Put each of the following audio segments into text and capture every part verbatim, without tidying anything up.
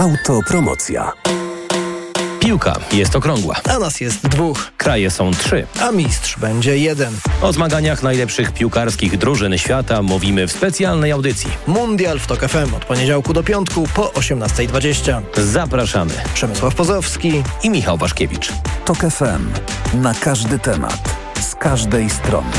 Autopromocja. Piłka jest okrągła. A nas jest dwóch. Kraje są trzy. A mistrz będzie jeden. O zmaganiach najlepszych piłkarskich drużyn świata mówimy w specjalnej audycji. Mundial w Tok F M od poniedziałku do piątku po osiemnasta dwadzieścia. Zapraszamy. Przemysław Pozowski i Michał Waszkiewicz. Tok F M. Na każdy temat. Z każdej strony.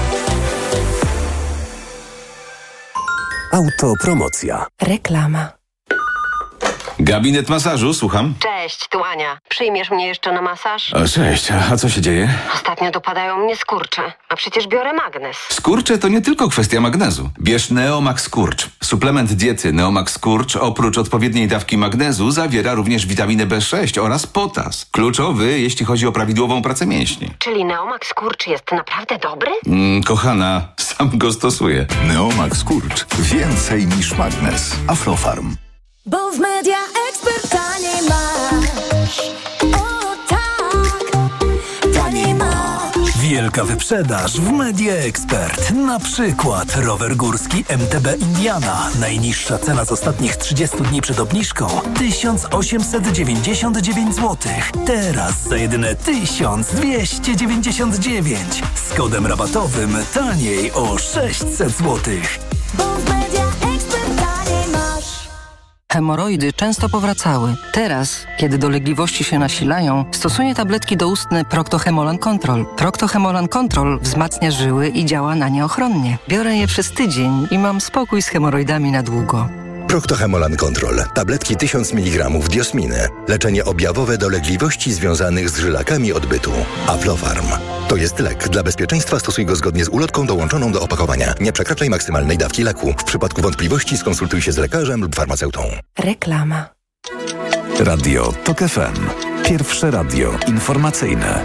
Autopromocja. Reklama. Gabinet masażu, słucham. Cześć, tu Ania. Przyjmiesz mnie jeszcze na masaż? O, cześć, a co się dzieje? Ostatnio dopadają mnie skurcze, a przecież biorę magnes. Skurcze to nie tylko kwestia magnezu. Bierz Neomax Skurcz. Suplement diety Neomax Skurcz oprócz odpowiedniej dawki magnezu zawiera również witaminę B sześć oraz potas. Kluczowy, jeśli chodzi o prawidłową pracę mięśni. Czyli Neomax Skurcz jest naprawdę dobry? Mm, kochana, sam go stosuję. Neomax Skurcz. Więcej niż magnes. Aflofarm. Bo w Media Expert taniej masz. O tak, taniej masz. Wielka wyprzedaż w Media Expert. Na przykład rower górski M T B Indiana. Najniższa cena z ostatnich trzydziestu dni przed obniżką tysiąc osiemset dziewięćdziesiąt dziewięć złotych. Teraz za jedyne tysiąc dwieście dziewięćdziesiąt dziewięć. Z kodem rabatowym taniej o sześćset złotych. Bo w Media Expert taniej masz. Hemoroidy często powracały. Teraz, kiedy dolegliwości się nasilają, stosuję tabletki doustne Procto-Hemolan Control. Procto-Hemolan Control wzmacnia żyły i działa na nie ochronnie. Biorę je przez tydzień i mam spokój z hemoroidami na długo. Procto-Hemolan Control. Tabletki tysiąc miligramów diosminy. Leczenie objawowe dolegliwości związanych z żylakami odbytu. Aflofarm. To jest lek. Dla bezpieczeństwa stosuj go zgodnie z ulotką dołączoną do opakowania. Nie przekraczaj maksymalnej dawki leku. W przypadku wątpliwości skonsultuj się z lekarzem lub farmaceutą. Reklama. Radio Tok F M. Pierwsze radio informacyjne.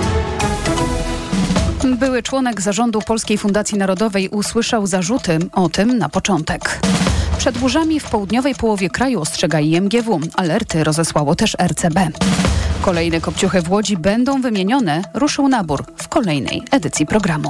Były członek zarządu Polskiej Fundacji Narodowej usłyszał zarzuty o tym na początek. Przed burzami w południowej połowie kraju ostrzega I M G W. Alerty rozesłało też R C B. Kolejne kopciuchy w Łodzi będą wymienione. Ruszył nabór w kolejnej edycji programu.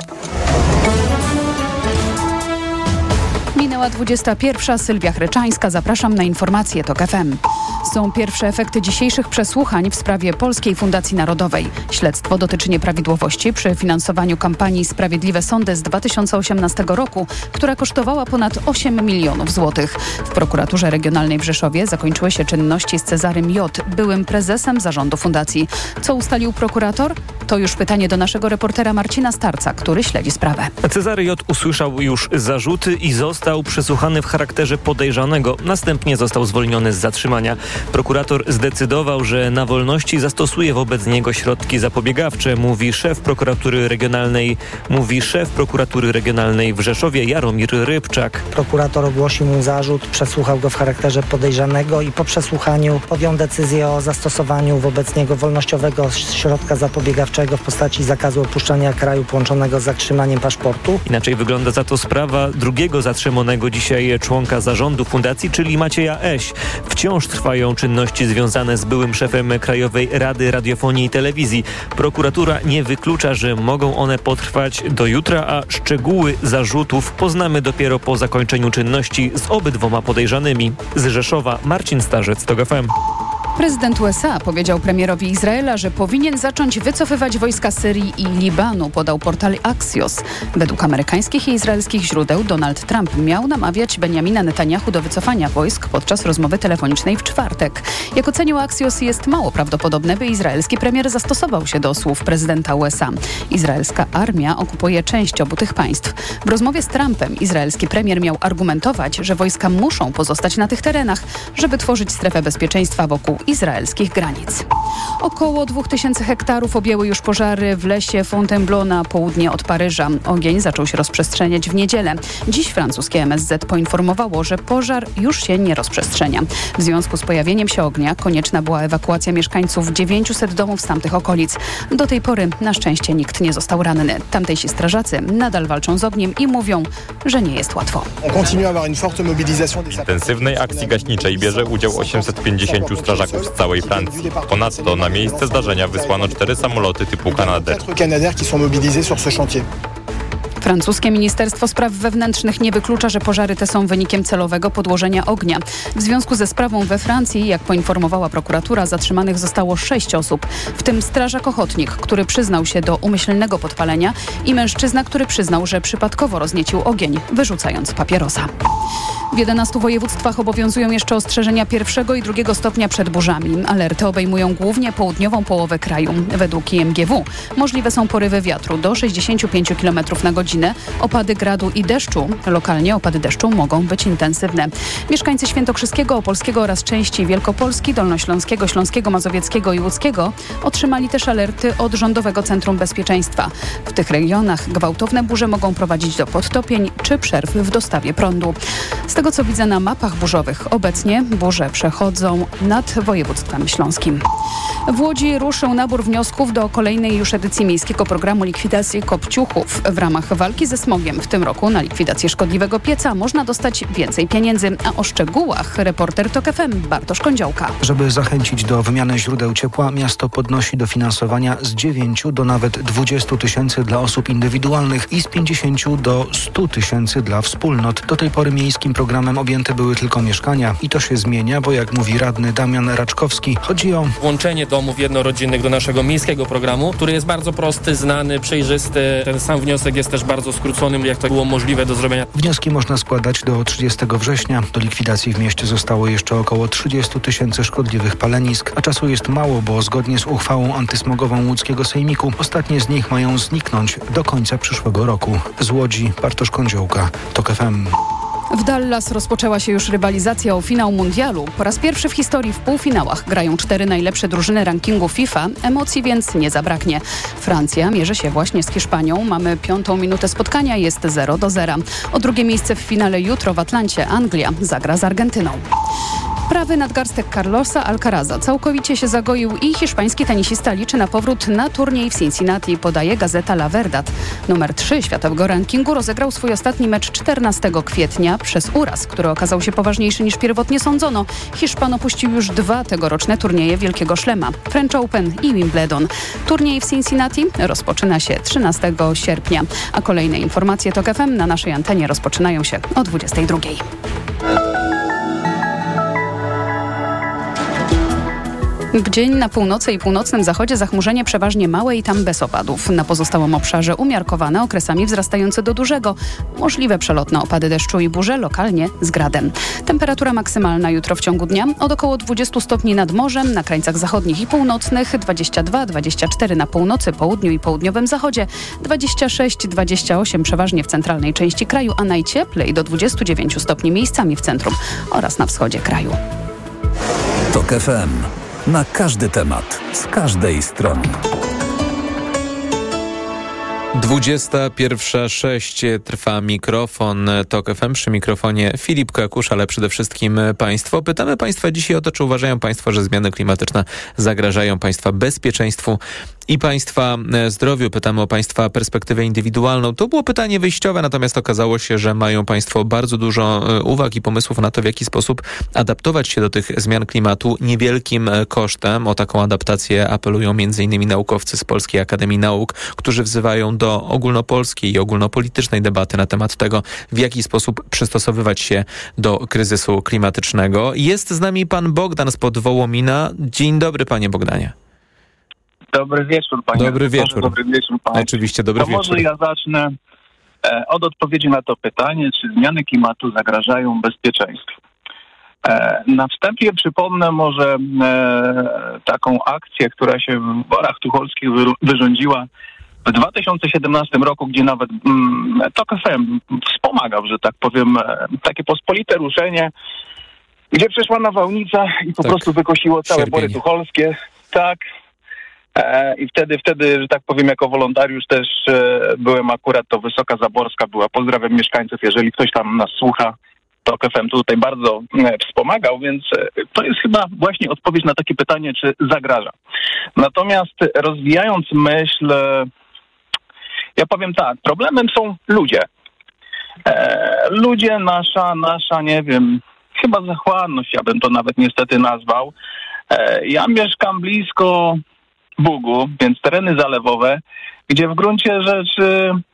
Minęła dwudziesta pierwsza. Sylwia Chryczańska. Zapraszam na informacje Tok F M. Są pierwsze efekty dzisiejszych przesłuchań w sprawie Polskiej Fundacji Narodowej. Śledztwo dotyczy nieprawidłowości przy finansowaniu kampanii Sprawiedliwe Sądy z dwa tysiące osiemnastego roku, która kosztowała ponad osiem milionów złotych. W prokuraturze regionalnej w Rzeszowie zakończyły się czynności z Cezarym J., byłym prezesem zarządu fundacji. Co ustalił prokurator? To już pytanie do naszego reportera Marcina Starca, który śledzi sprawę. Cezary J. usłyszał już zarzuty i został przesłuchany w charakterze podejrzanego. Następnie został zwolniony z zatrzymania. Prokurator zdecydował, że na wolności zastosuje wobec niego środki zapobiegawcze, mówi szef prokuratury regionalnej, mówi szef prokuratury regionalnej w Rzeszowie Jaromir Rybczak. Prokurator ogłosił mu zarzut, przesłuchał go w charakterze podejrzanego i po przesłuchaniu podjął decyzję o zastosowaniu wobec niego wolnościowego środka zapobiegawczego w postaci zakazu opuszczania kraju połączonego z zatrzymaniem paszportu. Inaczej wygląda za to sprawa drugiego zatrzymanego dzisiaj członka zarządu fundacji, czyli Macieja Eś. Wciąż trwają czynności związane z byłym szefem Krajowej Rady Radiofonii i Telewizji. Prokuratura nie wyklucza, że mogą one potrwać do jutra, a szczegóły zarzutów poznamy dopiero po zakończeniu czynności z obydwoma podejrzanymi. Z Rzeszowa Marcin Starzec, Tok F M. Prezydent U S A powiedział premierowi Izraela, że powinien zacząć wycofywać wojska Syrii i Libanu, podał portal Axios. Według amerykańskich i izraelskich źródeł Donald Trump miał namawiać Benjamina Netanyahu do wycofania wojsk podczas rozmowy telefonicznej w czwartek. Jak ocenił Axios, jest mało prawdopodobne, by izraelski premier zastosował się do słów prezydenta U S A. Izraelska armia okupuje część obu tych państw. W rozmowie z Trumpem izraelski premier miał argumentować, że wojska muszą pozostać na tych terenach, żeby tworzyć strefę bezpieczeństwa wokół izraelskich granic. Około dwóch tysięcy hektarów objęły już pożary w lesie Fontainebleau na południe od Paryża. Ogień zaczął się rozprzestrzeniać w niedzielę. Dziś francuskie M S Z poinformowało, że pożar już się nie rozprzestrzenia. W związku z pojawieniem się ognia konieczna była ewakuacja mieszkańców dziewięciuset domów z tamtych okolic. Do tej pory na szczęście nikt nie został ranny. Tamtejsi strażacy nadal walczą z ogniem i mówią, że nie jest łatwo. W intensywnej akcji gaśniczej bierze udział osiemset pięćdziesięciu strażaków z całej Francji. Ponadto na miejsce zdarzenia wysłano cztery samoloty typu Canadair. Francuskie Ministerstwo Spraw Wewnętrznych nie wyklucza, że pożary te są wynikiem celowego podłożenia ognia. W związku ze sprawą we Francji, jak poinformowała prokuratura, zatrzymanych zostało sześć osób, w tym strażak ochotnik, który przyznał się do umyślnego podpalenia i mężczyzna, który przyznał, że przypadkowo rozniecił ogień, wyrzucając papierosa. W jedenastu województwach obowiązują jeszcze ostrzeżenia pierwszego i drugiego stopnia przed burzami. Alerty obejmują głównie południową połowę kraju. Według I M G W możliwe są porywy wiatru do sześćdziesiąt pięć kilometrów na godzinę, opady gradu i deszczu. Lokalnie opady deszczu mogą być intensywne. Mieszkańcy Świętokrzyskiego, Opolskiego oraz części Wielkopolski, Dolnośląskiego, Śląskiego, Mazowieckiego i Łódzkiego otrzymali też alerty od Rządowego Centrum Bezpieczeństwa. W tych regionach gwałtowne burze mogą prowadzić do podtopień czy przerw w dostawie prądu. Z tego co widzę na mapach burzowych, obecnie burze przechodzą nad województwem śląskim. W Łodzi ruszył nabór wniosków do kolejnej już edycji miejskiego programu likwidacji kopciuchów. W ramach walki ze smogiem w tym roku na likwidację szkodliwego pieca można dostać więcej pieniędzy, a o szczegółach reporter Tok F M Bartosz Kądziołka. Żeby zachęcić do wymiany źródeł ciepła, miasto podnosi dofinansowania z dziewięciu do nawet dwudziestu tysięcy dla osób indywidualnych i z pięćdziesięciu do stu tysięcy dla wspólnot. Do tej pory miejskim programem objęte były tylko mieszkania i to się zmienia, bo jak mówi radny Damian Raczkowski, chodzi o włączenie domów jednorodzinnych do naszego miejskiego programu, który jest bardzo prosty, znany, przejrzysty. Ten sam wniosek jest też bardzo skrócony, jak to było możliwe do zrobienia. Wnioski można składać do trzydziestego września. Do likwidacji w mieście zostało jeszcze około trzydziestu tysięcy szkodliwych palenisk, a czasu jest mało, bo zgodnie z uchwałą antysmogową łódzkiego sejmiku ostatnie z nich mają zniknąć do końca przyszłego roku. Z Łodzi Bartosz Kądziołka, Tok F M. W Dallas rozpoczęła się już rywalizacja o finał mundialu. Po raz pierwszy w historii w półfinałach grają cztery najlepsze drużyny rankingu FIFA. Emocji więc nie zabraknie. Francja mierzy się właśnie z Hiszpanią. Mamy piątą minutę spotkania, jest zero do zera. O drugie miejsce w finale jutro w Atlancie Anglia zagra z Argentyną. Prawy nadgarstek Carlosa Alcaraza całkowicie się zagoił i hiszpański tenisista liczy na powrót na turniej w Cincinnati, podaje gazeta La Verdad. Numer trzy światowego rankingu rozegrał swój ostatni mecz czternastego kwietnia. Przez uraz, który okazał się poważniejszy niż pierwotnie sądzono, Hiszpan opuścił już dwa tegoroczne turnieje Wielkiego Szlema, French Open i Wimbledon. Turniej w Cincinnati rozpoczyna się trzynastego sierpnia, a kolejne informacje Tok F M na naszej antenie rozpoczynają się o dwudziestej drugiej. W dzień na północy i północnym zachodzie zachmurzenie przeważnie małe i tam bez opadów. Na pozostałym obszarze umiarkowane, okresami wzrastające do dużego. Możliwe przelotne opady deszczu i burze, lokalnie z gradem. Temperatura maksymalna jutro w ciągu dnia od około dwudziestu stopni nad morzem, na krańcach zachodnich i północnych, dwadzieścia dwa dwadzieścia cztery na północy, południu i południowym zachodzie, dwadzieścia sześć dwadzieścia osiem przeważnie w centralnej części kraju, a najcieplej do dwudziestu dziewięciu stopni miejscami w centrum oraz na wschodzie kraju. Tok F M. Na każdy temat, z każdej strony. dwudziesta pierwsza sześć trwa mikrofon Tok F M, przy mikrofonie Filip Kakusz, ale przede wszystkim Państwo. Pytamy Państwa dzisiaj o to, czy uważają Państwo, że zmiany klimatyczne zagrażają Państwa bezpieczeństwu i Państwa zdrowiu. Pytamy o Państwa perspektywę indywidualną. To było pytanie wyjściowe, natomiast okazało się, że mają Państwo bardzo dużo uwag i pomysłów na to, w jaki sposób adaptować się do tych zmian klimatu niewielkim kosztem. O taką adaptację apelują m.in. naukowcy z Polskiej Akademii Nauk, którzy wzywają do ogólnopolskiej i ogólnopolitycznej debaty na temat tego, w jaki sposób przystosowywać się do kryzysu klimatycznego. Jest z nami pan Bogdan spod Wołomina. Dzień dobry, panie Bogdanie. Dobry wieczór, panie. Dobry wieczór. Dobry wieczór, panie. Oczywiście, dobry to wieczór. Może ja zacznę e, od odpowiedzi na to pytanie, czy zmiany klimatu zagrażają bezpieczeństwu. E, na wstępie przypomnę może e, taką akcję, która się w Borach Tucholskich wy, wyrządziła w dwa tysiące siedemnastym roku, gdzie nawet mm, Tok F M wspomagał, że tak powiem, e, takie pospolite ruszenie, gdzie przyszła nawałnica i po tak. prostu wykosiło całe Sierpień. Bory Tucholskie. Tak. E, I wtedy, wtedy, że tak powiem, jako wolontariusz też e, byłem akurat, to Wysoka Zaborska była. Pozdrawiam mieszkańców, jeżeli ktoś tam nas słucha. Tok F M tutaj bardzo e, wspomagał, więc e, to jest chyba właśnie odpowiedź na takie pytanie, czy zagraża. Natomiast rozwijając myśl, e, ja powiem tak, problemem są ludzie. E, ludzie, nasza, nasza, nie wiem, chyba zachłanność, ja bym to nawet niestety nazwał. E, ja mieszkam blisko Bugu, więc tereny zalewowe, gdzie w gruncie rzeczy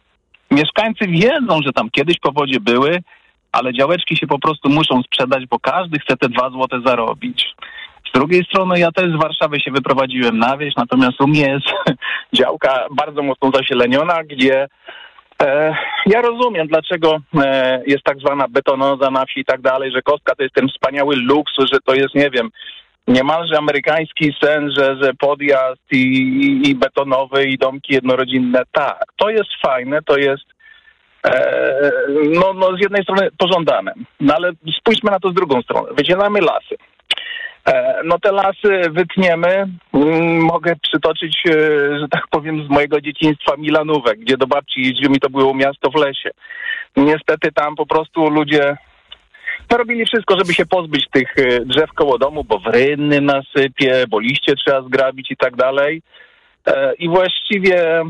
Mieszkańcy wiedzą, że tam kiedyś powodzie były, ale działeczki się po prostu muszą sprzedać, bo każdy chce te dwa złote zarobić. Z drugiej strony ja też z Warszawy się wyprowadziłem na wieś, natomiast u mnie jest działka bardzo mocno zasieleniona, gdzie e, ja rozumiem, dlaczego e, jest tak zwana betonoza na wsi i tak dalej, że kostka to jest ten wspaniały luksus, że to jest, nie wiem, niemalże amerykański sen, że, że podjazd i, i, i betonowy i domki jednorodzinne. Tak, to jest fajne, to jest e, no, no z jednej strony pożądane, no ale spójrzmy na to z drugą stronę. Wydzielamy lasy. E, no te lasy wytniemy. Mm, mogę przytoczyć, e, że tak powiem, z mojego dzieciństwa Milanówek, gdzie do babci jeździłem i to było miasto w lesie. Niestety tam po prostu ludzie no, robili wszystko, żeby się pozbyć tych drzew koło domu, bo wrynny nasypie, bo liście trzeba zgrabić i tak dalej. E, I właściwie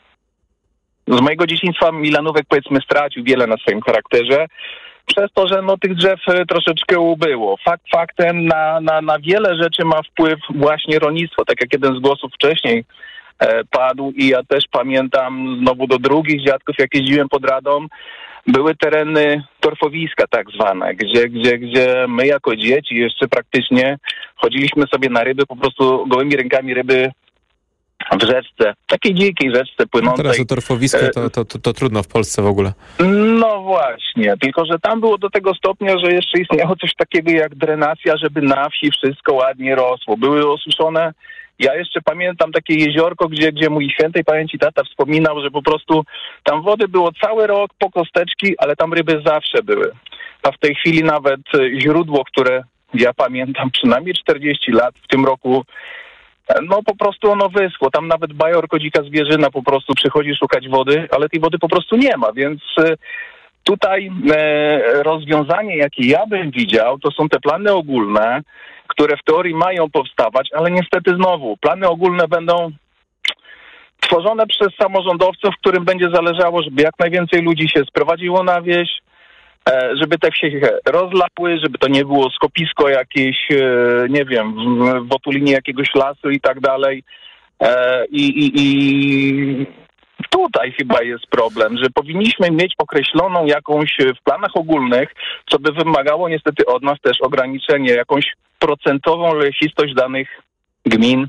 z mojego dzieciństwa Milanówek, powiedzmy, stracił wiele na swoim charakterze, przez to, że no, tych drzew troszeczkę ubyło. Fakt faktem na, na, na wiele rzeczy ma wpływ właśnie rolnictwo, tak jak jeden z głosów wcześniej e, padł i ja też pamiętam znowu do drugich dziadków, jak jeździłem pod Radą, były tereny torfowiska tak zwane, gdzie, gdzie, gdzie my jako dzieci jeszcze praktycznie chodziliśmy sobie na ryby, po prostu gołymi rękami ryby w rzeczce, takiej dzikiej rzeczce płynącej. No teraz o torfowiska to, to, to, to trudno w Polsce w ogóle. No właśnie, tylko że tam było do tego stopnia, że jeszcze istniało coś takiego jak drenacja, żeby na wsi wszystko ładnie rosło. Były osuszone. Ja jeszcze pamiętam takie jeziorko, gdzie, gdzie mój świętej pamięci tata wspominał, że po prostu tam wody było cały rok po kosteczki, ale tam ryby zawsze były. A w tej chwili nawet źródło, które ja pamiętam przynajmniej czterdzieści lat, w tym roku no po prostu ono wyschło. Tam nawet bajorko, dzika zwierzyna po prostu przychodzi szukać wody, ale tej wody po prostu nie ma, więc tutaj e, rozwiązanie, jakie ja bym widział, to są te plany ogólne, które w teorii mają powstawać, ale niestety znowu, plany ogólne będą tworzone przez samorządowców, którym będzie zależało, żeby jak najwięcej ludzi się sprowadziło na wieś, żeby te wsie się rozlały, żeby to nie było skopisko jakieś, nie wiem, w otulinie jakiegoś lasu i tak dalej. I, i, i tutaj chyba jest problem, że powinniśmy mieć określoną jakąś w planach ogólnych, co by wymagało niestety od nas też ograniczenie, jakąś procentową lesistość danych gmin.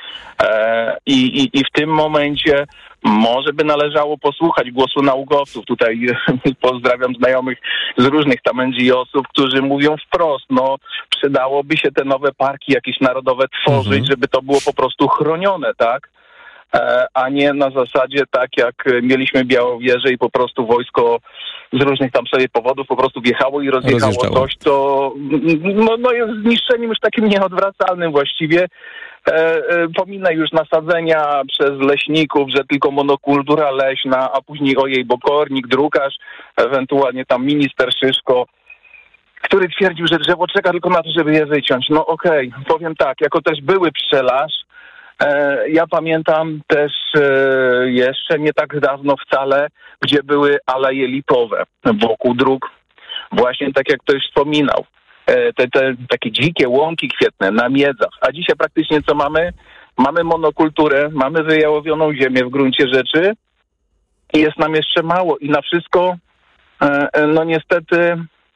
I, i, I w tym momencie może by należało posłuchać głosu naukowców. Tutaj pozdrawiam znajomych z różnych tam N G O-sów, którzy mówią wprost, no przydałoby się te nowe parki jakieś narodowe tworzyć, mhm. żeby to było po prostu chronione, tak? A nie na zasadzie tak jak mieliśmy Białowieżę i po prostu wojsko z różnych tam sobie powodów po prostu wjechało i rozjechało coś, co no, no jest zniszczeniem już takim nieodwracalnym właściwie. E, e, pominę już nasadzenia przez leśników, że tylko monokultura leśna, a później ojej, bo kornik, drukarz, ewentualnie tam minister Szyszko, który twierdził, że drzewo czeka tylko na to, żeby je wyciąć. No okej, okay, powiem tak, jako też były pszczelarz, e, ja pamiętam też e, jeszcze nie tak dawno wcale, gdzie były aleje lipowe wokół dróg, właśnie tak jak ktoś wspominał. Te, te takie dzikie łąki kwietne na miedzach. A dzisiaj praktycznie co mamy? Mamy monokulturę, mamy wyjałowioną ziemię w gruncie rzeczy i jest nam jeszcze mało. I na wszystko, no niestety,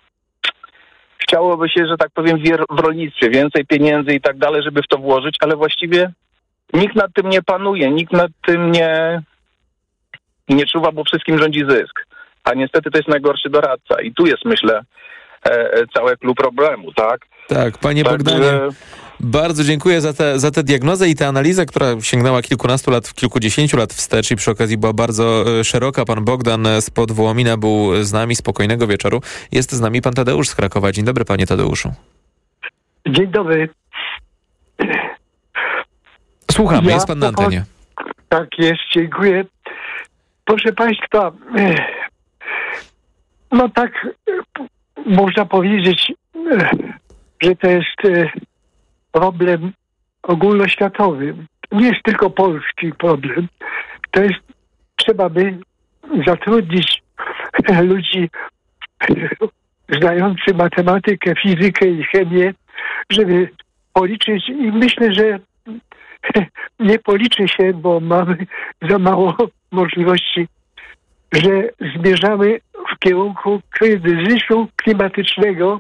chciałoby się, że tak powiem, w rolnictwie więcej pieniędzy i tak dalej, żeby w to włożyć, ale właściwie nikt nad tym nie panuje, nikt nad tym nie, nie czuwa, bo wszystkim rządzi zysk. A niestety to jest najgorszy doradca. I tu jest, myślę, całe klucz problemu, tak? Tak, panie tak, Bogdanie, że... bardzo dziękuję za tę za tę diagnozę i tę analizę, która sięgnęła kilkunastu lat, kilkudziesięciu lat wstecz i przy okazji była bardzo szeroka. Pan Bogdan spod Wołomina był z nami, spokojnego wieczoru. Jest z nami pan Tadeusz z Krakowa. Dzień dobry, panie Tadeuszu. Dzień dobry. Słuchamy, ja jest pan na antenie. Tak jest, dziękuję. Proszę państwa, no tak można powiedzieć, że to jest problem ogólnoświatowy. To nie jest tylko polski problem. To jest, trzeba by zatrudnić ludzi znających matematykę, fizykę i chemię, żeby policzyć i myślę, że nie policzy się, bo mamy za mało możliwości że zmierzamy w kierunku kryzysu klimatycznego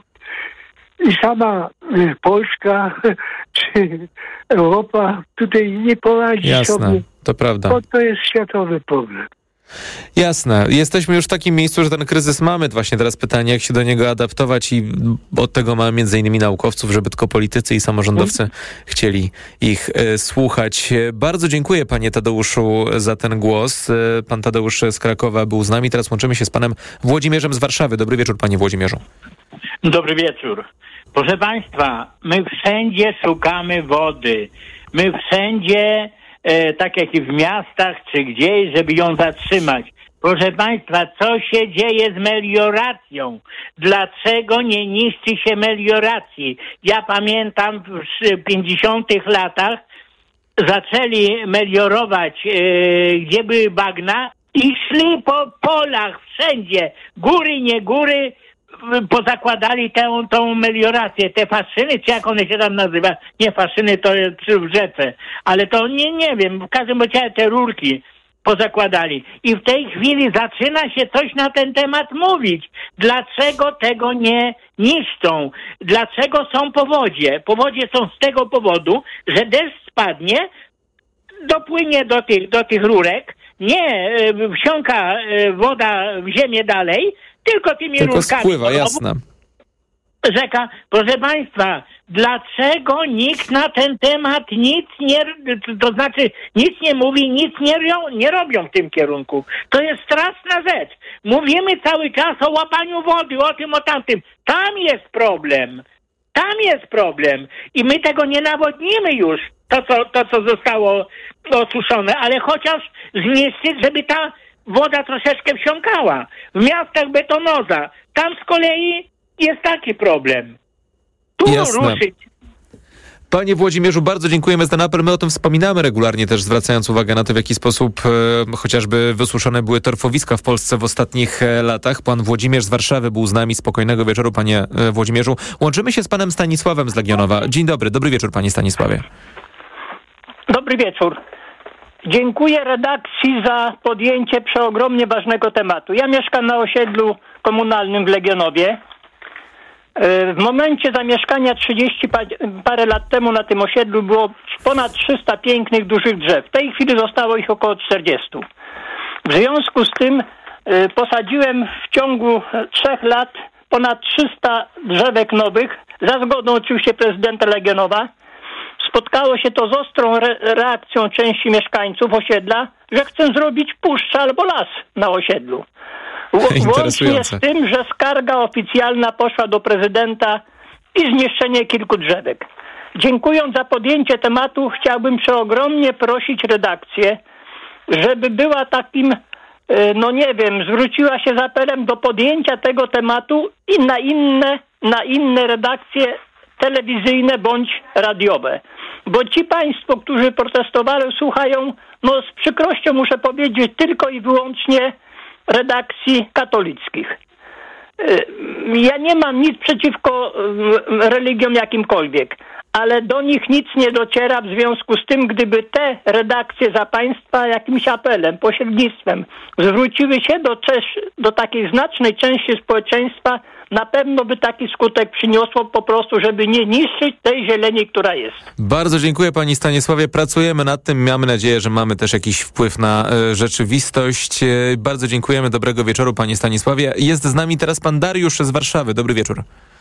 i sama Polska czy Europa tutaj nie poradzi Jasne, sobie, to prawda. bo to jest światowy problem. Jasne. Jesteśmy już w takim miejscu, że ten kryzys mamy. Właśnie teraz pytanie, jak się do niego adaptować i od tego mamy między innymi naukowców, żeby tylko politycy i samorządowcy mm. chcieli ich e, słuchać. Bardzo dziękuję panie Tadeuszu za ten głos. E, pan Tadeusz z Krakowa był z nami. Teraz łączymy się z panem Włodzimierzem z Warszawy. Dobry wieczór, panie Włodzimierzu. Dobry wieczór. Proszę państwa, my wszędzie szukamy wody. My wszędzie E, tak jak i w miastach czy gdzieś, żeby ją zatrzymać. Proszę państwa, co się dzieje z melioracją? Dlaczego nie niszczy się melioracji? Ja pamiętam w pięćdziesiątych latach zaczęli meliorować, e, gdzie były bagna i szli po polach wszędzie, góry, nie góry, pozakładali tę, tą meliorację, te faszyny, czy jak one się tam nazywa, nie faszyny, to przy w rzece, ale to nie, nie wiem, w każdym razie te rurki pozakładali. I w tej chwili zaczyna się coś na ten temat mówić. Dlaczego tego nie niszczą? Dlaczego są powodzie? Powodzie są z tego powodu, że deszcz spadnie, dopłynie do tych, do tych rurek, nie wsiąka woda w ziemię dalej, tylko tymi tylko rurkami. Spływa, jasne. Rzeka, proszę państwa, dlaczego nikt na ten temat nic nie, to znaczy nic nie mówi, nic nie, nie robią w tym kierunku. To jest straszna rzecz. Mówimy cały czas o łapaniu wody, o tym, o tamtym. Tam jest problem. Tam jest problem. I my tego nie nawodnimy już, to co, to, co zostało osuszone, ale chociaż zniszczyć, żeby ta woda troszeczkę wsiąkała. W miastach betonoza. Tam z kolei jest taki problem. Tu Jasne. ruszyć. Panie Włodzimierzu, bardzo dziękujemy za ten apel. My o tym wspominamy regularnie też, zwracając uwagę na to, w jaki sposób e, chociażby wysuszone były torfowiska w Polsce w ostatnich e, latach. Pan Włodzimierz z Warszawy był z nami. Spokojnego wieczoru, panie e, Włodzimierzu. Łączymy się z panem Stanisławem z Legionowa. Dzień dobry. Dobry wieczór, panie Stanisławie. Dobry wieczór. Dziękuję redakcji za podjęcie przeogromnie ważnego tematu. Ja mieszkam na osiedlu komunalnym w Legionowie. W momencie zamieszkania trzydzieści parę lat temu na tym osiedlu było ponad trzysta pięknych, dużych drzew. W tej chwili zostało ich około czterdzieści. W związku z tym posadziłem w ciągu trzech lat ponad trzysta drzewek nowych, za zgodą oczywiście prezydenta Legionowa. Spotkało się to z ostrą re- reakcją części mieszkańców osiedla, że chcą zrobić puszczę albo las na osiedlu. Ł- łącznie z tym, że skarga oficjalna poszła do prezydenta i zniszczenie kilku drzewek. Dziękując za podjęcie tematu, chciałbym przeogromnie prosić redakcję, żeby była takim, no nie wiem, zwróciła się z apelem do podjęcia tego tematu i na inne, na inne redakcje telewizyjne bądź radiowe. Bo ci państwo, którzy protestowali, słuchają, no z przykrością muszę powiedzieć, tylko i wyłącznie redakcji katolickich. Ja nie mam nic przeciwko religiom jakimkolwiek, ale do nich nic nie dociera, w związku z tym, gdyby te redakcje za państwa jakimś apelem, pośrednictwem zwróciły się do, do takiej znacznej części społeczeństwa, na pewno by taki skutek przyniosło po prostu, żeby nie niszczyć tej zieleni, która jest. Bardzo dziękuję pani Stanisławie. Pracujemy nad tym. Mamy nadzieję, że mamy też jakiś wpływ na e, rzeczywistość. E, bardzo dziękujemy. Dobrego wieczoru panie Stanisławie. Jest z nami teraz pan Dariusz z Warszawy. Dobry wieczór.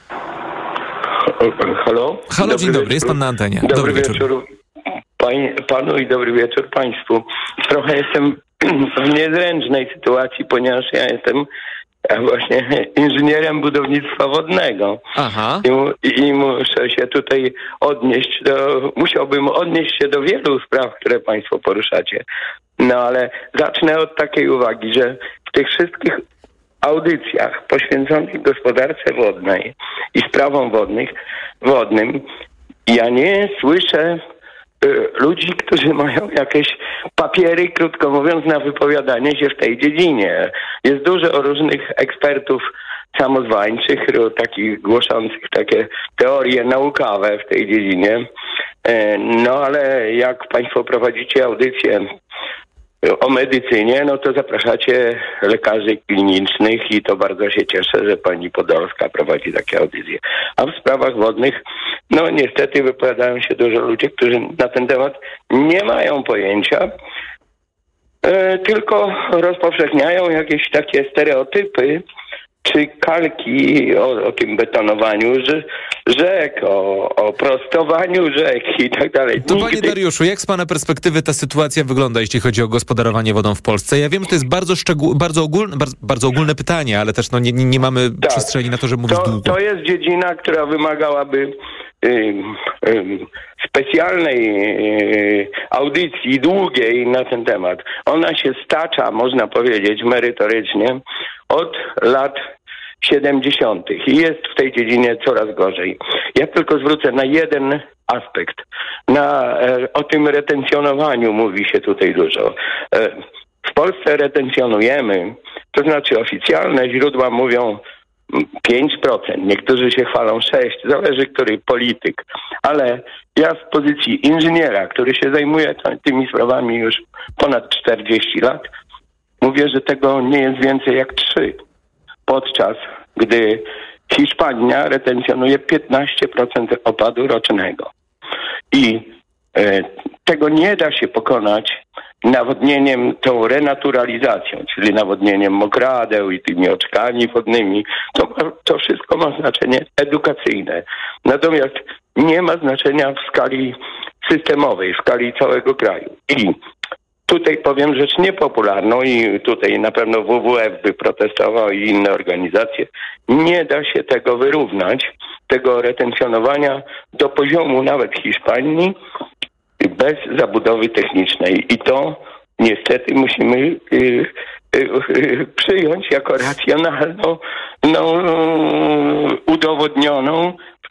Halo? Halo, dobry dzień dobry. Wieczór. Jest pan na antenie. Dobry, dobry wieczór, wieczór pań, panu i dobry wieczór państwu. Trochę jestem w niezręcznej sytuacji, ponieważ ja jestem Ja właśnie inżynierem budownictwa wodnego. Aha. I, I muszę się tutaj odnieść do, musiałbym odnieść się do wielu spraw, które państwo poruszacie. No ale zacznę od takiej uwagi, że w tych wszystkich audycjach poświęconych gospodarce wodnej i sprawom wodnych, wodnym, ja nie słyszę ludzi, którzy mają jakieś papiery, krótko mówiąc, na wypowiadanie się w tej dziedzinie. Jest dużo różnych ekspertów samozwańczych, takich głoszących takie teorie naukowe w tej dziedzinie. No ale jak państwo prowadzicie audycję o medycynie, no to zapraszacie lekarzy klinicznych i to bardzo się cieszę, że pani Podolska prowadzi takie audycje. A w sprawach wodnych, no niestety wypowiadają się dużo ludzi, którzy na ten temat nie mają pojęcia, e, tylko rozpowszechniają jakieś takie stereotypy, czy kalki o, o tym betonowaniu rzek, o, o prostowaniu rzek i tak dalej. To panie Dariuszu, jak z pana perspektywy ta sytuacja wygląda, jeśli chodzi o gospodarowanie wodą w Polsce? Ja wiem, że to jest bardzo szczegół, bardzo, ogólne, bardzo, bardzo ogólne pytanie, ale też no, nie, nie mamy tak. przestrzeni na to, żeby mówić to, długo. To jest dziedzina, która wymagałaby y, y, specjalnej y, audycji, długiej na ten temat. Ona się stacza, można powiedzieć, merytorycznie od lat siedemdziesiątych i jest w tej dziedzinie coraz gorzej. Ja tylko zwrócę na jeden aspekt. Na, e, o tym retencjonowaniu mówi się tutaj dużo. E, w Polsce retencjonujemy, to znaczy oficjalne źródła mówią pięć procent, niektórzy się chwalą sześć procent, zależy który polityk, ale ja z pozycji inżyniera, który się zajmuje tymi sprawami już ponad czterdzieści lat, mówię, że tego nie jest więcej jak trzy. Podczas gdy Hiszpania retencjonuje piętnaście procent opadu rocznego. I e, tego nie da się pokonać nawodnieniem, tą renaturalizacją, czyli nawodnieniem mokradeł i tymi oczkami wodnymi. To, to wszystko ma znaczenie edukacyjne. Natomiast nie ma znaczenia w skali systemowej, w skali całego kraju. I tutaj powiem rzecz niepopularną i tutaj na pewno W W F by protestował i inne organizacje. Nie da się tego wyrównać, tego retencjonowania do poziomu nawet Hiszpanii bez zabudowy technicznej. I to niestety musimy y, y, y, przyjąć jako racjonalną, no, udowodnioną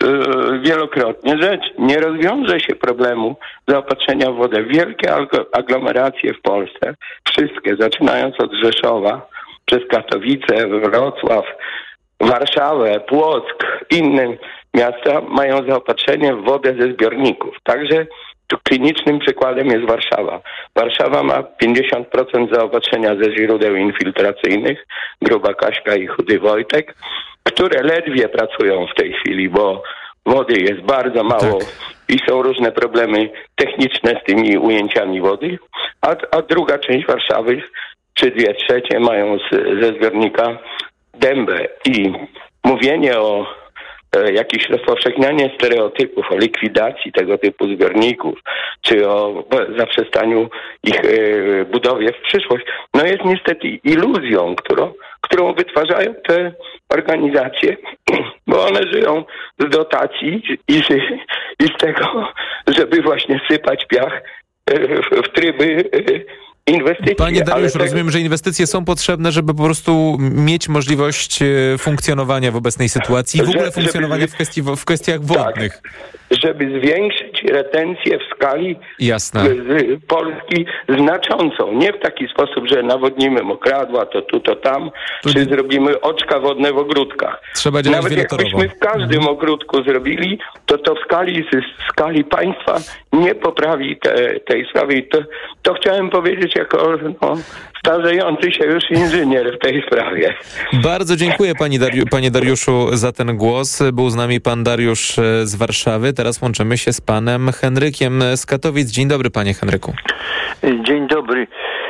wielokrotnie rzecz. Nie rozwiąże się problemu zaopatrzenia w wodę. Wielkie aglomeracje w Polsce, wszystkie, zaczynając od Rzeszowa, przez Katowice, Wrocław, Warszawę, Płock, inne miasta mają zaopatrzenie w wodę ze zbiorników. Także tu klinicznym przykładem jest Warszawa. Warszawa ma pięćdziesiąt procent zaopatrzenia ze źródeł infiltracyjnych, Gruba Kaśka i Chudy Wojtek, które ledwie pracują w tej chwili, bo wody jest bardzo mało tak. i są różne problemy techniczne z tymi ujęciami wody, a, a druga część Warszawy, czy dwie trzecie, mają z, ze zbiornika dębę. I mówienie o e, jakieś rozpowszechnianie stereotypów, o likwidacji tego typu zbiorników, czy o zaprzestaniu ich e, budowie w przyszłość, no jest niestety iluzją, którą którą wytwarzają te organizacje, bo one żyją z dotacji i z, i z tego, żeby właśnie sypać piach w, w tryby inwestycji. Panie Dariuszu, ale rozumiem, że inwestycje są potrzebne, żeby po prostu mieć możliwość funkcjonowania w obecnej sytuacji i w ogóle funkcjonowania żeby, w, kwestii, w kwestiach wodnych. Tak, żeby zwiększyć retencję w skali Jasne. Z Polski znaczącą. Nie w taki sposób, że nawodnimy mokradła, to tu, to tam, tu... czy zrobimy oczka wodne w ogródkach. Trzeba działać Nawet jakbyśmy w każdym mhm. ogródku zrobili, to to w skali, w skali państwa nie poprawi te, tej sprawy. I to, to chciałem powiedzieć jako no, starzejący się już inżynier w tej sprawie. Bardzo dziękuję pani Dariu- panie Dariuszu za ten głos. Był z nami pan Dariusz z Warszawy. Teraz łączymy się z panem Henrykiem z Katowic. Dzień dobry, panie Henryku. Dzień dobry.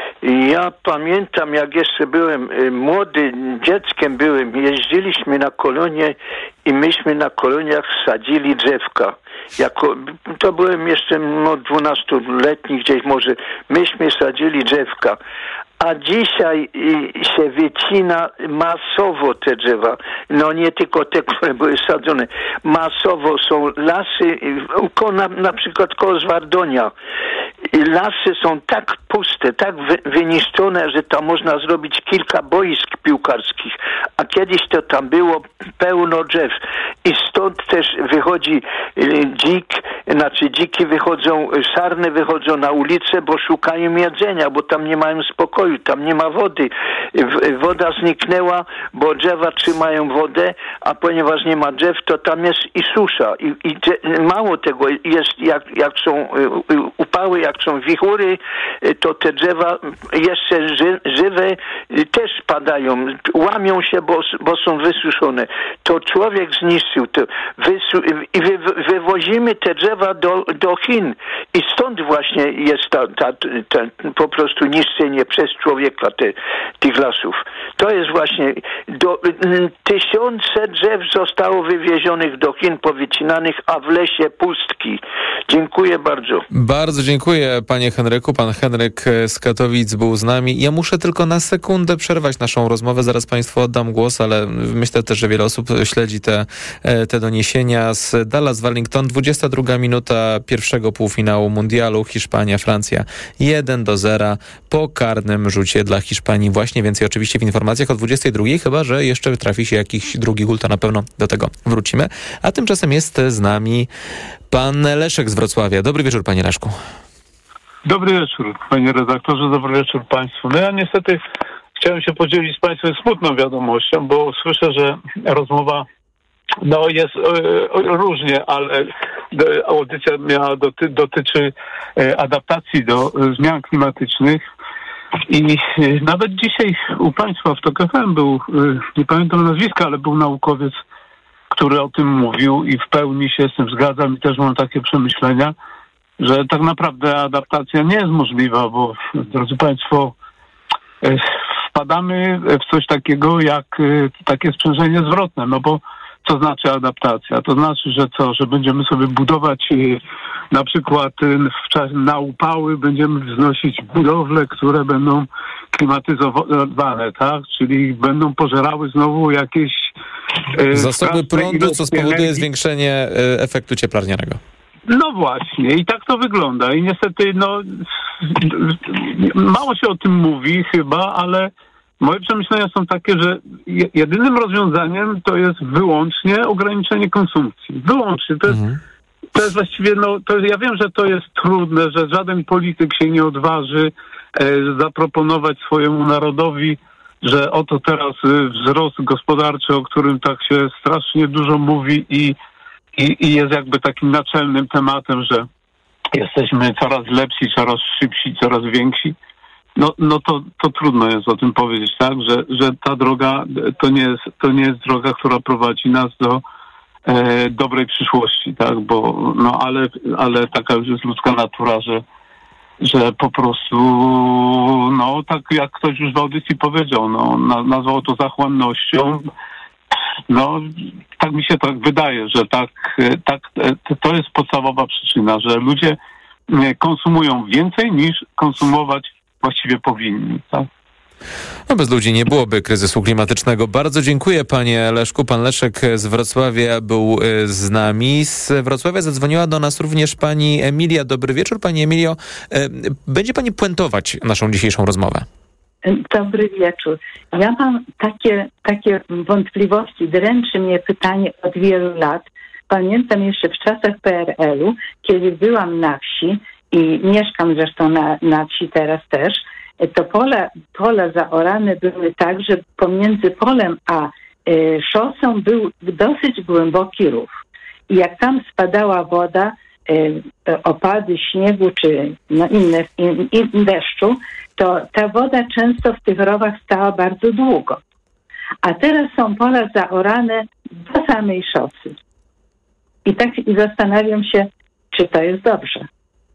Ja pamiętam, jak jeszcze byłem młody, dzieckiem byłem, jeździliśmy na kolonie i myśmy na koloniach sadzili drzewka. Jako, to byłem jeszcze no, dwunastoletni gdzieś może, myśmy sadzili drzewka. A dzisiaj y, się wycina masowo te drzewa. No nie tylko te, które były sadzone. Masowo są lasy, y, na, na przykład koło Zwardonia. I lasy są tak puste, tak wy, wyniszczone, że tam można zrobić kilka boisk piłkarskich. A kiedyś to tam było pełno drzew. I stąd też wychodzi y, dzik znaczy dziki wychodzą, sarny wychodzą na ulicę, bo szukają jedzenia, bo tam nie mają spokoju, tam nie ma wody. Woda zniknęła, bo drzewa trzymają wodę, a ponieważ nie ma drzew, to tam jest i susza. I, i mało tego jest, jak, jak są upały, jak są wichury, to te drzewa jeszcze ży, żywe też padają, łamią się, bo, bo są wysuszone. To człowiek zniszczył to. Wysu, I wy, wywozimy te drzewa do, do Chin. I stąd właśnie jest ta, ta, ta, po prostu niszczenie przez człowieka te, tych lasów. To jest właśnie do, tysiące drzew zostało wywiezionych do Chin, powycinanych, a w lesie pustki. Dziękuję bardzo. Bardzo dziękuję, panie Henryku. Pan Henryk z Katowic był z nami. Ja muszę tylko na sekundę przerwać naszą rozmowę. Zaraz państwu oddam głos, ale myślę też, że wiele osób śledzi te, te doniesienia z Dallas Wellington. dwudziesta druga minuta pierwszego półfinału mundialu. Hiszpania, Francja jeden do zera po karnym rzucie dla Hiszpanii. Właśnie więcej oczywiście w informacjach o dwudziestej drugiej, chyba że jeszcze trafi się jakiś drugi gól, to na pewno do tego wrócimy. A tymczasem jest z nami pan Leszek z Wrocławia. Dobry wieczór, panie Leszku. Dobry wieczór, panie redaktorze, dobry wieczór państwu. No ja niestety chciałem się podzielić z państwem smutną wiadomością, bo słyszę, że rozmowa no jest e, różnie, ale audycja miała doty, dotyczy e, adaptacji do e, zmian klimatycznych i e, nawet dzisiaj u państwa w TOK F M był, e, nie pamiętam nazwiska, ale był naukowiec, który o tym mówił i w pełni się z tym zgadzam i też mam takie przemyślenia, że tak naprawdę adaptacja nie jest możliwa, bo, drodzy państwo, e, wpadamy w coś takiego jak e, takie sprzężenie zwrotne, no bo co znaczy adaptacja? To znaczy, że co? Że będziemy sobie budować y, na przykład y, w czasie na upały będziemy wznosić budowle, które będą klimatyzowane, tak? Czyli będą pożerały znowu jakieś y, zasoby prądu, co spowoduje energii. Zwiększenie y, efektu cieplarnianego. No właśnie, i tak to wygląda. I niestety, no mało się o tym mówi chyba, ale moje przemyślenia są takie, że jedynym rozwiązaniem to jest wyłącznie ograniczenie konsumpcji. Wyłącznie. To jest, mhm. to jest właściwie, no, to ja wiem, że to jest trudne, że żaden polityk się nie odważy e, zaproponować swojemu narodowi, że oto teraz e, wzrost gospodarczy, o którym tak się strasznie dużo mówi i, i, i jest jakby takim naczelnym tematem, że jesteśmy coraz lepsi, coraz szybsi, coraz więksi. No, no to, to trudno jest o tym powiedzieć, tak, że, że ta droga to nie jest, to nie jest droga, która prowadzi nas do e, dobrej przyszłości, tak, bo no ale, ale taka już jest ludzka natura, że, że po prostu no tak jak ktoś już w audycji powiedział, no na, nazwał to zachłannością. No tak mi się tak wydaje, że tak, tak to jest podstawowa przyczyna, że ludzie konsumują więcej niż konsumować właściwie powinni, tak? No bez ludzi nie byłoby kryzysu klimatycznego. Bardzo dziękuję, panie Leszku. Pan Leszek z Wrocławia był z nami. Z Wrocławia zadzwoniła do nas również pani Emilia. Dobry wieczór, pani Emilio. Będzie pani puentować naszą dzisiejszą rozmowę. Dobry wieczór. Ja mam takie, takie wątpliwości. Dręczy mnie pytanie od wielu lat. Pamiętam jeszcze w czasach P R L-u, kiedy byłam na wsi i mieszkam zresztą na, na wsi teraz też, to pola, pola zaorane były tak, że pomiędzy polem a y, szosą był dosyć głęboki rów. I jak tam spadała woda, y, opady śniegu czy no inne, in, in, deszczu, to ta woda często w tych rowach stała bardzo długo. A teraz są pola zaorane do samej szosy. I tak i zastanawiam się, czy to jest dobrze.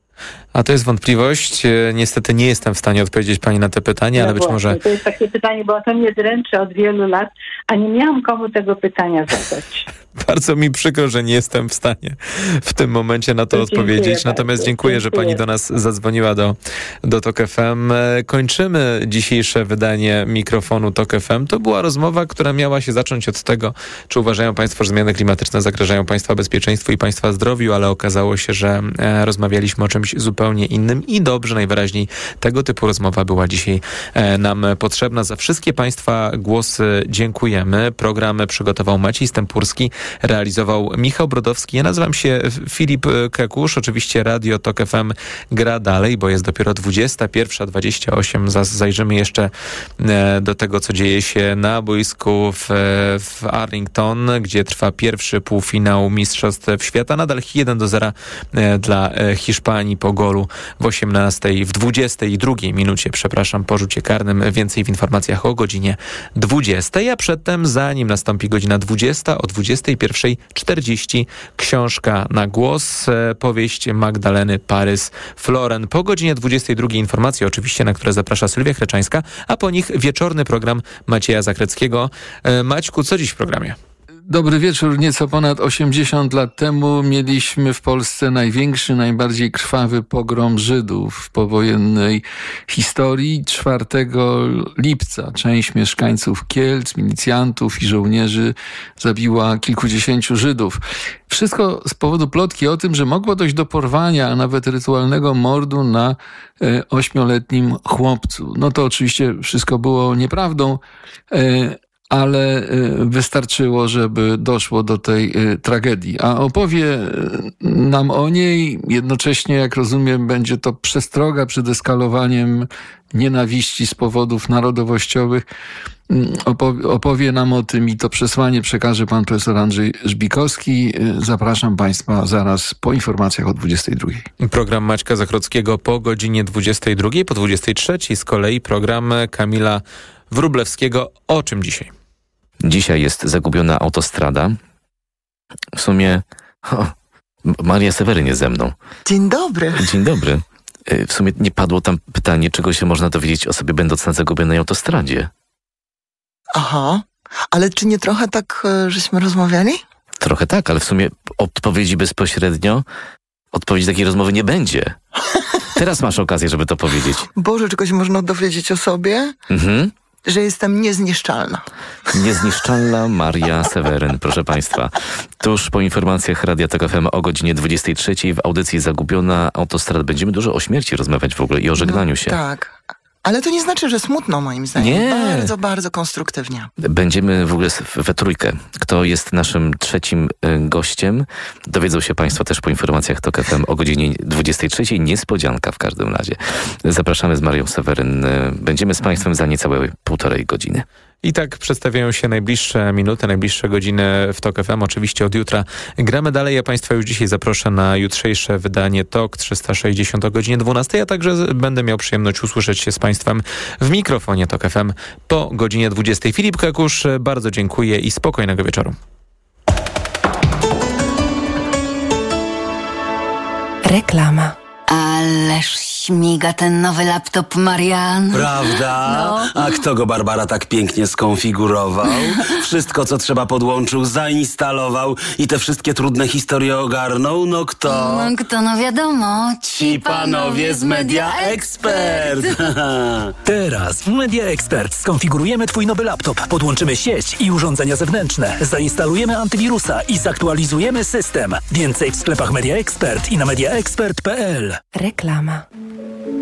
A to jest wątpliwość. Niestety nie jestem w stanie odpowiedzieć pani na te pytania, no ale być może... To jest takie pytanie, bo to mnie dręczy od wielu lat, a nie miałam komu tego pytania zadać. Bardzo mi przykro, że nie jestem w stanie w tym momencie na to, to odpowiedzieć. Bardzo. Natomiast dziękuję, dziękuję, że pani do nas zadzwoniła do, do TOK F M. Kończymy dzisiejsze wydanie mikrofonu TOK F M. To była rozmowa, która miała się zacząć od tego, czy uważają państwo, że zmiany klimatyczne zagrażają państwa bezpieczeństwu i państwa zdrowiu, ale okazało się, że e, rozmawialiśmy o czymś zupełnie zupełnie innym i dobrze, najwyraźniej tego typu rozmowa była dzisiaj e, nam potrzebna. Za wszystkie Państwa głosy dziękujemy. Program przygotował Maciej Stępurski, realizował Michał Brodowski. Ja nazywam się Filip Kekusz. Oczywiście Radio Tok F M gra dalej, bo jest dopiero dwudziesta pierwsza dwadzieścia osiem. Zajrzymy jeszcze e, do tego, co dzieje się na boisku w, w Arlington, gdzie trwa pierwszy półfinał Mistrzostw Świata. Nadal jeden do zera e, dla e, Hiszpanii po golu w osiemnastej, w dwudziestej drugiej minucie, przepraszam, po rzucie karnym. Więcej w informacjach o godzinie dwudziestej, a przedtem, zanim nastąpi godzina dwudziesta, o dwudziestej pierwszej czterdzieści książka na głos, e, powieść Magdaleny Parys-Floren. Po godzinie dwudziestej drugiej informacje oczywiście, na które zaprasza Sylwia Chreczańska, a po nich wieczorny program Macieja Zachreckiego. E, Maćku, co dziś w programie? Dobry wieczór. Nieco ponad osiemdziesiąt lat temu mieliśmy w Polsce największy, najbardziej krwawy pogrom Żydów w powojennej historii. czwartego lipca część mieszkańców Kielc, milicjantów i żołnierzy zabiła kilkudziesięciu Żydów. Wszystko z powodu plotki o tym, że mogło dojść do porwania, a nawet rytualnego mordu na e, ośmioletnim chłopcu. No to oczywiście wszystko było nieprawdą, e, ale wystarczyło, żeby doszło do tej tragedii. A opowie nam o niej, jednocześnie, jak rozumiem, będzie to przestroga przed eskalowaniem nienawiści z powodów narodowościowych. Opowie, opowie nam o tym i to przesłanie przekaże pan profesor Andrzej Żbikowski. Zapraszam Państwa zaraz po informacjach o dwudziestej drugiej. Program Maćka Zachrockiego po godzinie dwudziestej drugiej, po dwudziestej trzeciej z kolei program Kamila Wróblewskiego. O czym dzisiaj? Dzisiaj jest zagubiona autostrada. W sumie o, Maria Seweryn jest ze mną. Dzień dobry. Dzień dobry. W sumie nie padło tam pytanie, czego się można dowiedzieć o sobie, będąc na zagubionej autostradzie. Aha, ale czy nie trochę tak, żeśmy rozmawiali? Trochę tak, ale w sumie odpowiedzi bezpośrednio, odpowiedzi takiej rozmowy nie będzie. Teraz masz okazję, żeby to powiedzieć. Boże, czegoś można dowiedzieć o sobie? Mhm. Że jestem niezniszczalna. Niezniszczalna Maria Seweryn, proszę Państwa. Tuż po informacjach Radia Tok F M o godzinie dwudziestej trzeciej w audycji Zagubiona autostrada będziemy dużo o śmierci rozmawiać w ogóle i o żegnaniu się. No, tak. Ale to nie znaczy, że smutno, moim zdaniem. Nie. Bardzo, bardzo konstruktywnie. Będziemy w ogóle we trójkę. Kto jest naszym trzecim gościem? Dowiedzą się Państwo też po informacjach Tok F M o godzinie dwudziestej trzeciej. Niespodzianka w każdym razie. Zapraszamy z Marią Seweryn. Będziemy z Państwem za niecałe półtorej godziny. I tak przedstawiają się najbliższe minuty, najbliższe godziny w Tok F M. Oczywiście od jutra gramy dalej. Ja Państwa już dzisiaj zaproszę na jutrzejsze wydanie Tok trzysta sześćdziesiąt o godzinie dwunastej, a także będę miał przyjemność usłyszeć się z Państwem w mikrofonie Tok F M po godzinie dwudziestej. Filip Kekusz, bardzo dziękuję i spokojnego wieczoru. Reklama. Ależ śmiga ten nowy laptop, Marian. Prawda? No. A kto go, Barbara, tak pięknie skonfigurował? Wszystko, co trzeba, podłączył, zainstalował i te wszystkie trudne historie ogarnął? No kto? No kto, no wiadomo. Ci panowie z Media Expert. Teraz w Media Expert skonfigurujemy twój nowy laptop, podłączymy sieć i urządzenia zewnętrzne, zainstalujemy antywirusa i zaktualizujemy system. Więcej w sklepach Media Expert i na media expert kropka p l. Reklama.